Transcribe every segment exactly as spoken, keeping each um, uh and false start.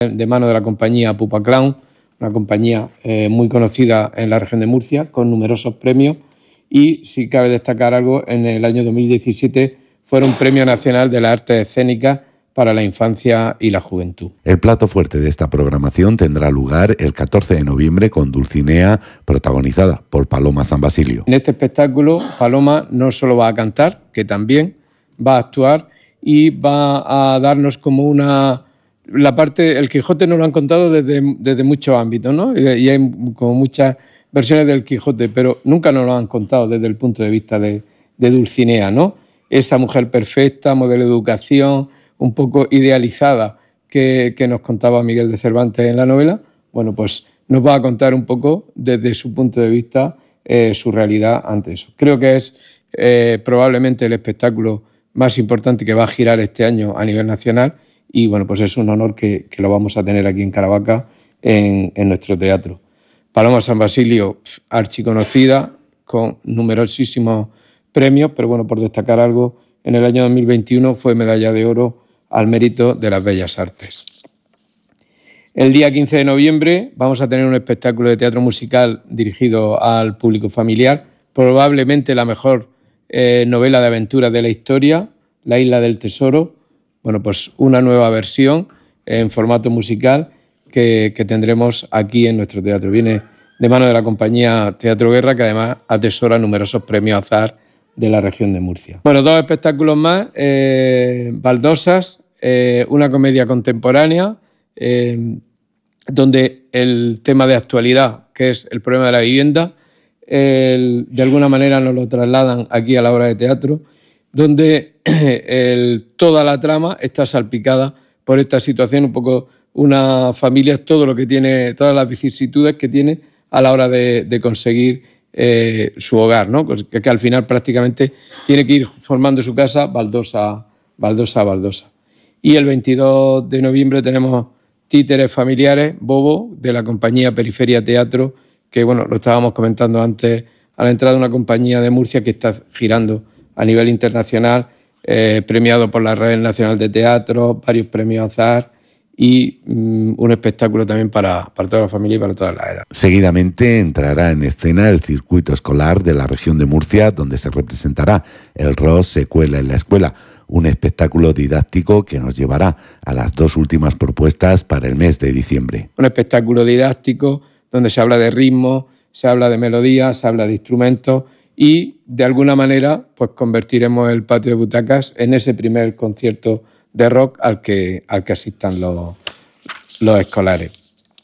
de mano de la compañía Pupa Clown, una compañía eh, muy conocida en la región de Murcia, con numerosos premios, y si cabe destacar algo, en el año dos mil diecisiete fueron Premio Nacional de las Artes Escénicas para la Infancia y la Juventud. El plato fuerte de esta programación tendrá lugar el catorce de noviembre con Dulcinea, protagonizada por Paloma San Basilio. En este espectáculo, Paloma no solo va a cantar, que también va a actuar y va a darnos como una... La parte, el Quijote nos lo han contado desde, desde muchos ámbitos, ¿no? Y, y hay como muchas versiones del Quijote, pero nunca nos lo han contado desde el punto de vista de, de Dulcinea, ¿no? Esa mujer perfecta, modelo de educación, un poco idealizada que, que nos contaba Miguel de Cervantes en la novela, bueno, pues nos va a contar un poco desde su punto de vista eh, su realidad ante eso. Creo que es eh, probablemente el espectáculo más importante que va a girar este año a nivel nacional y bueno, pues es un honor que, que lo vamos a tener aquí en Caravaca en, en nuestro teatro. Paloma San Basilio, archiconocida, con numerosísimos premios, pero bueno, por destacar algo, en el año dos mil veintiuno fue medalla de oro al mérito de las bellas artes. El día quince de noviembre vamos a tener un espectáculo de teatro musical dirigido al público familiar, probablemente la mejor eh, novela de aventuras de la historia, La Isla del Tesoro. Bueno, pues una nueva versión en formato musical que, que tendremos aquí en nuestro teatro. Viene de mano de la compañía Teatro Guerra, que además atesora numerosos premios Azar de la región de Murcia. Bueno, dos espectáculos más, eh, Baldosas, eh, una comedia contemporánea, eh, donde el tema de actualidad, que es el problema de la vivienda, el, de alguna manera nos lo trasladan aquí a la obra de teatro, donde el, toda la trama está salpicada por esta situación, un poco una familia, todo lo que tiene, todas las vicisitudes que tiene a la hora de, de conseguir eh, su hogar, ¿no? Pues que, que al final prácticamente tiene que ir formando su casa baldosa, baldosa a baldosa. Y el veintidós de noviembre tenemos Títeres Familiares, Bobo, de la compañía Periferia Teatro, que bueno, lo estábamos comentando antes, a la entrada de una compañía de Murcia que está girando a nivel internacional, eh, premiado por la Red Nacional de Teatro, varios premios Azar y um, un espectáculo también para, para toda la familia y para todas las edades. Seguidamente entrará en escena el circuito escolar de la región de Murcia, donde se representará el R O S Secuela en la Escuela, un espectáculo didáctico que nos llevará a las dos últimas propuestas para el mes de diciembre. Un espectáculo didáctico donde se habla de ritmo, se habla de melodía, se habla de instrumentos y de alguna manera pues convertiremos el patio de butacas en ese primer concierto de rock al que, al que asistan los, los escolares.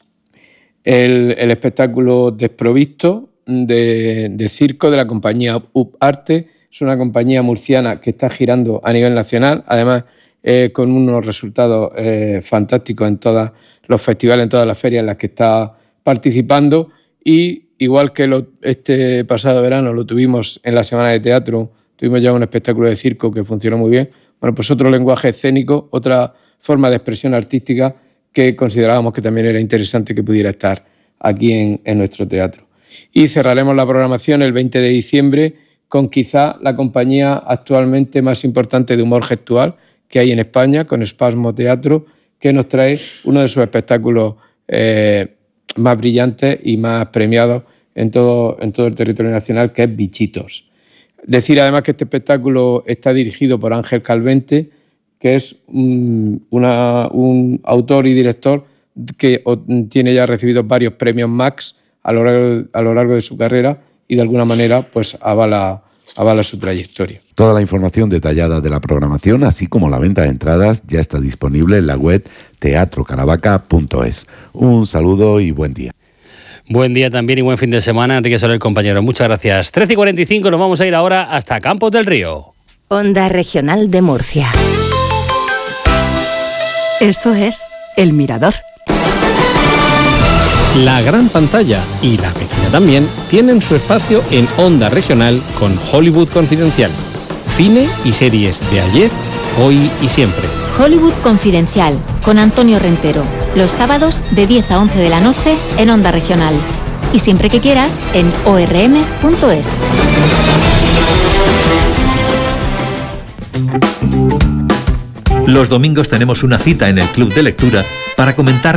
El, el espectáculo Desprovisto de, de circo de la compañía U P Arte es una compañía murciana que está girando a nivel nacional, además eh, con unos resultados eh, fantásticos en todos los festivales, en todas las ferias en las que está participando y igual que lo, este pasado verano lo tuvimos en la Semana de Teatro, tuvimos ya un espectáculo de circo que funcionó muy bien. Bueno, pues otro lenguaje escénico, otra forma de expresión artística que considerábamos que también era interesante que pudiera estar aquí en, en nuestro teatro. Y cerraremos la programación el veinte de diciembre con quizá la compañía actualmente más importante de humor gestual que hay en España, con Espasmo Teatro, que nos trae uno de sus espectáculos eh, más brillantes y más premiados en todo, en todo el territorio nacional, que es Bichitos. Decir además que este espectáculo está dirigido por Ángel Calvente, que es un, una, un autor y director que tiene ya recibido varios premios Max a lo largo, a lo largo de su carrera y de alguna manera pues avala, avala su trayectoria. Toda la información detallada de la programación, así como la venta de entradas, ya está disponible en la web teatro caravaca punto es. Un saludo y buen día. Buen día también y buen fin de semana, Enrique Soler, compañero. Muchas gracias. trece y cuarenta y cinco, nos vamos a ir ahora hasta Campos del Río. Onda Regional de Murcia. Esto es El Mirador. La gran pantalla y la pequeña también tienen su espacio en Onda Regional con Hollywood Confidencial. Cine y series de ayer, hoy y siempre. Hollywood Confidencial con Antonio Rentero. Los sábados de diez a once de la noche en Onda Regional. Y siempre que quieras en o erre eme punto es. Los domingos tenemos una cita en el Club de Lectura para comentar